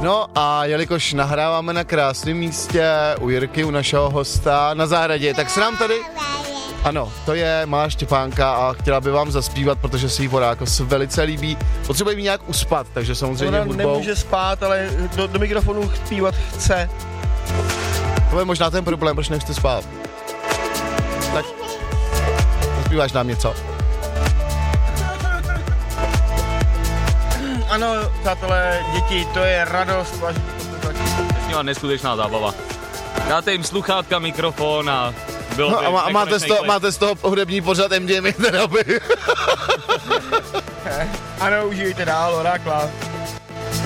No a jelikož nahráváme na krásném místě u Jirky, u našeho hosta na zahradě, tak se nám tady... Ano, to je malá Štěpánka a chtěla by vám zaspívat, protože se jí Vorákos velice líbí. Potřebuje jí nějak uspat, takže samozřejmě hudbou. Ona nemůže spát, ale do mikrofonu zpívat chce. To je možná ten problém, proč nechce spát. Tak zaspíváš nám něco? Ano, přátelé, děti, to je radost. Přesně, neskutečná zábava. Dáte jim sluchátka, mikrofon a... No, a máte z toho hudební pořad MDMA terapii. Ano, užijte dál, Orákla.